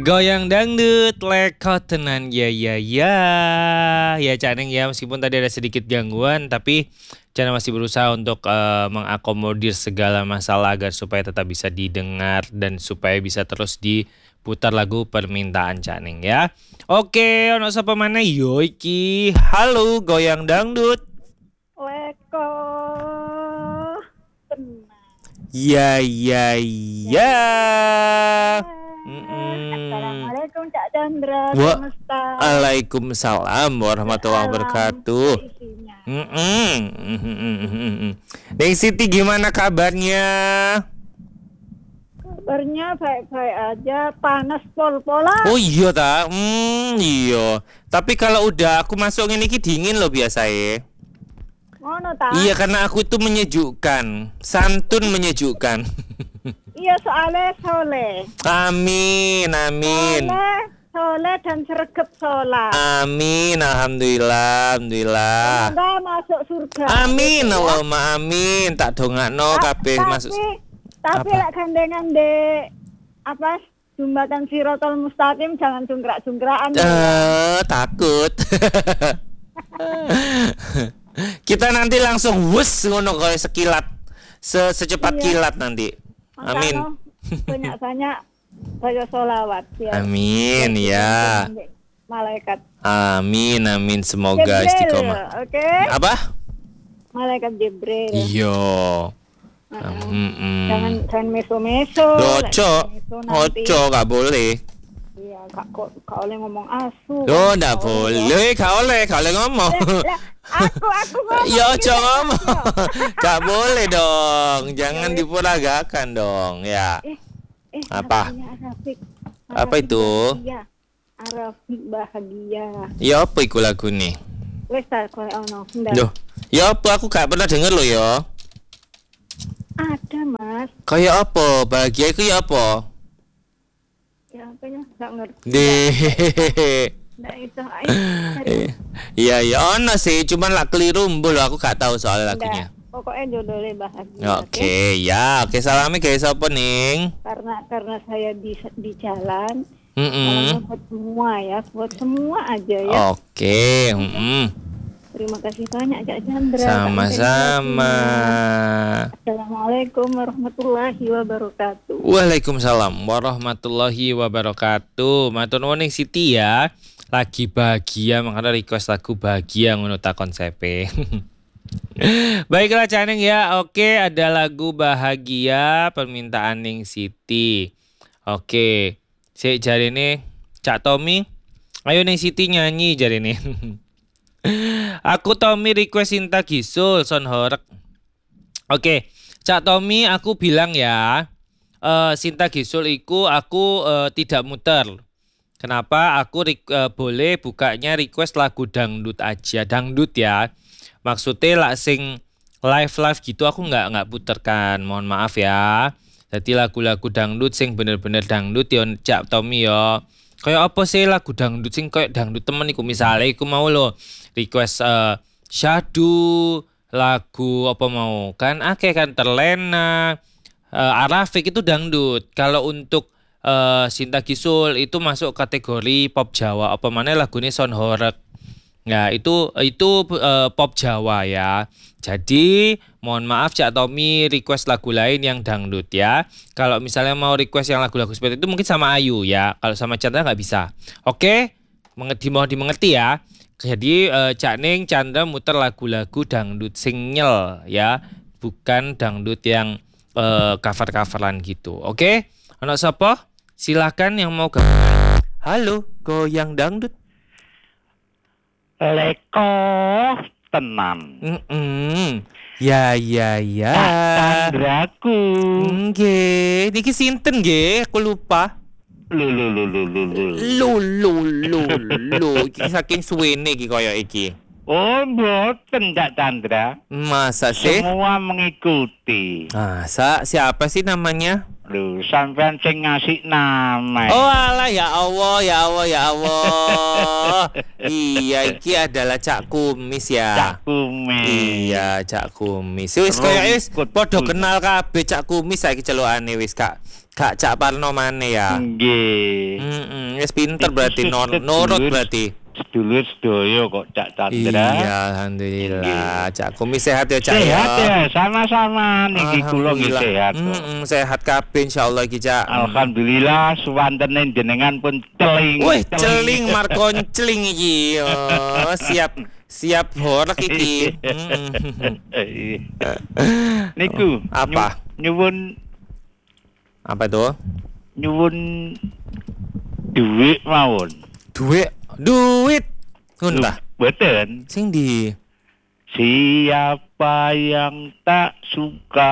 Goyang dangdut leko tenan ya Cak Neng ya, meskipun tadi ada sedikit gangguan tapi Cak Neng masih berusaha untuk mengakomodir segala masalah agar supaya tetap bisa didengar dan supaya bisa terus diputar lagu permintaan Cak Neng ya. Oke, ono sapa maneh yo iki. Halo Goyang Dangdut. Leko tenan. Ya. Assalamualaikum Cak Chandra. Waalaikumsalam warahmatullahi wabarakatuh. Neng Siti gimana kabarnya? Kabarnya baik-baik aja, panas pol-polan. Oh iya ta? Iya. Tapi kalau udah aku masuk ini dingin loh biasanya. Ngono ta? Iya, karena aku itu menyejukkan, santun menyejukkan. Iya, soalnya soleh. Amin. Soleh dan sregep sholat. Amin, alhamdulillah. Semoga masuk surga. Amin, Allahumma amin. Tak dongakno kabeh masuk. Tapi lek gandengan dek apa jembatan Sirotol Mustaqim jangan jungkrak-jungkrakan. Takut. Kita nanti langsung wus ngono kayak sekilat. Secepat kilat nanti. Amin. Banyak-banyak baca sholawat ya. Amin ya. Malaikat. Amin. Semoga istiqomah. Oke. Apa? Malaikat Jibril. Iya. Jangan meso-meso. Ojo, gak boleh. Iya, kak oleh ngomong asu. Oh, ndak boleh, gak oleh ngomong. Aku ngomong. Ya ojo ngomong. Gak boleh dong. Jangan dipuragakan dong, ya. Apa? Arafik Apa itu? Bahagia. Arafik bahagia. Ya apa iku lagu nih? Wes ta koyo ono. Loh, ya apa aku gak pernah denger lo ya. Ada, Mas. Kayak apa? Bahagia itu ya apa? Ya apa ya? Enggak ngerti. Nggak itu. Iya, ono sih, cuman lah keliru mbul aku gak tahu soal lagunya. Pokoknya jodohnya bahagia. Oke. Salami guys apa ning? Karena saya di jalan. Buat semua aja ya. Oke. Terima kasih banyak Cak Chandra. Sama-sama. Assalamualaikum warahmatullahi wabarakatuh. Waalaikumsalam warahmatullahi wabarakatuh. Matur nuwun ning Siti ya. Lagi bahagia makanya request lagu bahagia ngono ta konsepe. Baiklah Cak Neng ya. Oke, ada lagu bahagia permintaan ning Siti. Oke. Sik jarine Cak Tommy. Ayo ning Siti nyanyi jarine. Aku Tommy request Sinta Gisul Son Horek. Oke, Cak Tommy aku bilang ya, Sinta Gisul iku aku tidak muter. Kenapa? Aku boleh bukanya request lagu dangdut aja, dangdut ya. Maksudnya lah sing live gitu aku nggak puterkan. Mohon maaf ya. Jadi lagu-lagu dangdut sing bener-bener dangdut ya Cak Tommy ya. Kayak apa sih lagu dangdut sing kayak dangdut temen iku misalnya iku mau lo request Syahdu lagu apa mau kan kan Terlena Arafik itu dangdut. Kalau untuk Sinta Gisul itu masuk kategori pop Jawa apa mana lagunya Son Horek. Nah itu pop Jawa ya. Jadi mohon maaf Cak Tommy request lagu lain yang dangdut ya. Kalau misalnya mau request yang lagu-lagu seperti itu mungkin sama Ayu ya. Kalau sama Chandra nggak bisa. Oke, mohon dimengerti ya. Jadi Cak Neng Chandra muter lagu-lagu dangdut single ya, bukan dangdut yang cover-coveran gitu. Oke, anak siapa? Silakan yang mau gabungan. Halo, Goyang Dangdut. Leko tenan. Ya. Chandraku. Nggih, niki sinten nggih? Aku lupa. Lu. Iki saking suwene iki kaya iki. Oh, mboten Cak Chandra. Masa sih? Semua mengikuti. Masa siapa sih namanya? Loh, sampean sing ngasih nama. Oh alah ya Allah. Iya, iki adalah Cak Kumis ya. Cak Kumis. Iya, Cak Kumis. Wis koyo wis padha kenal kabeh Cak Kumis saiki celukane wis Kak. Kak Cak Parno maneh ya. Nggih. Wis pinter berarti nurut berarti. Sedulur sedoyo kok Cak Chandra. Iya, alhamdulillah. Cak Kumis sehat ya, Cak Sehat ya, sama-sama niki kula nggih Alhamdulillah. sehat kok. Sehat kabeh insyaallah iki, Cak. Alhamdulillah suwantene jenengan pun celing. Wih, celing markon celing iki. Oh, siap horek iki. Niku Apa? Nyuwun Apa itu? nyuwun duit mawon. Duit. Ngono ta? Mboten. Sing di Siapa yang tak suka?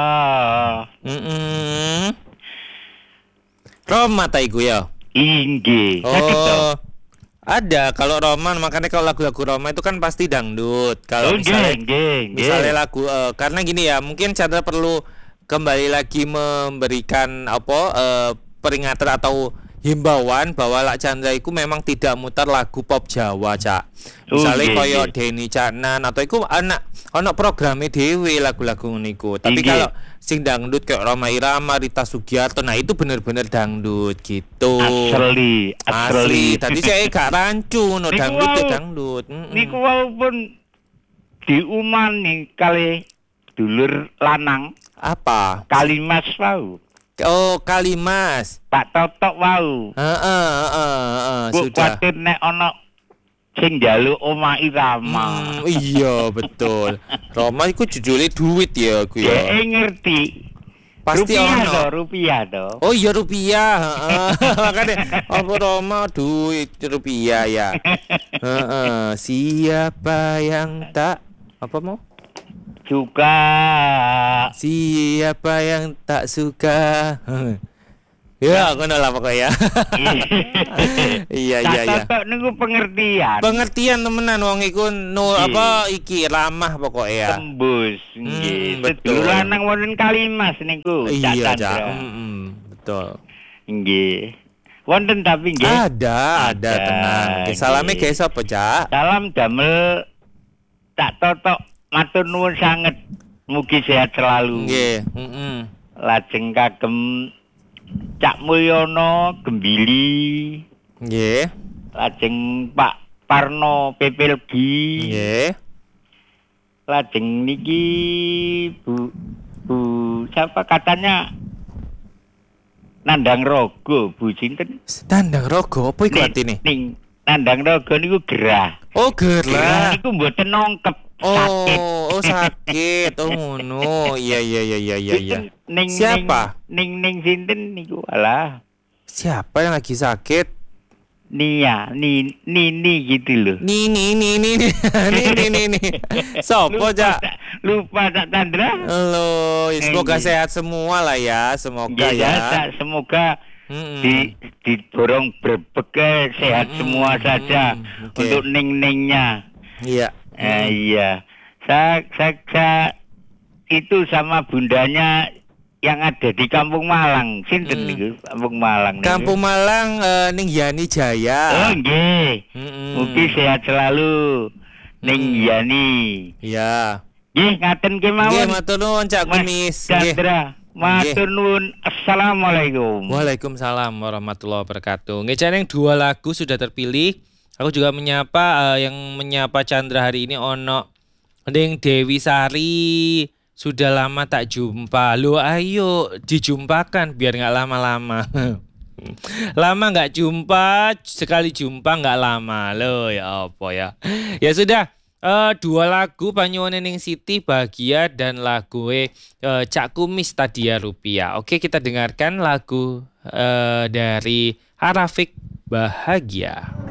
Roma ta iku ya? Inggih. Sakit toh? Oh. Ada kalau Roma, makanya kalau lagu-lagu Roma itu kan pasti dangdut. Kalau misalnya lagu karena gini ya, mungkin Chandra perlu kembali lagi memberikan peringatan atau himbauan bahwa Lak Chandra itu memang tidak mutar lagu pop Jawa, Cak. Misalnya koyo Denny Caknan atau iku anak programe dhewe lagu-lagu niku. Tapi kalau sing dangdut kayak Rhoma Irama, Rita Sugiarto, nah itu bener-bener dangdut gitu. Asli. Tadi saya gak rancu no dangdut ya dangdut. Niku walaupun diumani kali dulur lanang. Apa? Kalimas wau. Oh, Kalimas. Pak Totok wau. Sudah. Kuwatir nek ana sing njaluk omah Irama. Iya, betul. Roma iku judulnya duit ya ku ya. Ya ngerti. Pasti rupiah toh. Oh iya rupiah, makanya apa Roma duit rupiah ya. Siapa yang tak apa mau? Suka. Siapa yang tak suka? Ya, ngono lah pokoknya. Iya. Tok niku pengertian. Pengertian temenan wong iku iki ramah pokoknya. Tembus nggih. Betul. Lanang wonten Kalimas niku. Iya, Cak. Betul. Nggih. Wonten tapi nggih. Ada tenang. Salame ge sapa, Cak? Salam damel Cak Totok. Matur nuwun sanget. Mugi sehat selalu. Nggih, Lajeng kagem Cak Mulyono Gembili. Nggih. Lajeng Pak Parno Pepelgi. Nggih. Lajeng niki Bu siapa katanya Nandang Rogo, Bu sinten? Nandang Rogo apa iku artine? Ning Nandang Rogo niku gerah. Oh, gerah. Niku mboten nongkep. Sakit. Oh, ngono. Iya. Siapa? Ning sinten niku alah. Siapa yang lagi sakit? Nini gitu loh. Nini. Sopo, Cak? Lupa Cak Chandra. Halo, semoga sehat semua lah ya, semoga ya. Semoga didorong berbekel sehat semua saja untuk ning-ningnya. Iya. Iya. Saya itu sama bundanya yang ada di Kampung Malang. Sinten niku Kampung Malang niku. Kampung Malang ning Yani Jaya. Oh nggih. Mugi sehat selalu ning Yani. Iya. Nggih ngaten kemawon. Nggih matur nuwun Cak Kumis. Chandra. Matur nuwun. Assalamualaikum. Waalaikumsalam warahmatullahi wabarakatuh. Ngecaneng 2 lagu sudah terpilih. Aku juga menyapa yang menyapa Chandra hari ini ono Deng Dewi Sari. Sudah lama tak jumpa. Lo ayo dijumpakan biar nggak lama-lama. Lama nggak jumpa, sekali jumpa nggak lama. Lo ya apa ya. Ya sudah. 2 lagu Banyuwane Ning Siti Bahagia dan lagu Cak Kumis tadi ya Rupiah. Oke, kita dengarkan lagu dari Harafik Bahagia.